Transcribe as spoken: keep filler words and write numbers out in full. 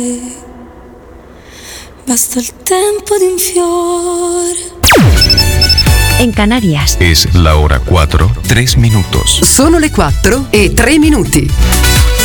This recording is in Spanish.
Basta il tempo di un fiore. En Canarias es la hora cuatro, tres minutos. Sono le quattro e tre minuti.